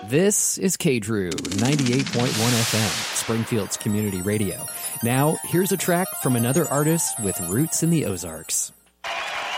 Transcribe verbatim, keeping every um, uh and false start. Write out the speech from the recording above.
This is K D R U ninety-eight point one F M, Springfield's community radio. Now, here's a track from another artist with roots in the Ozarks.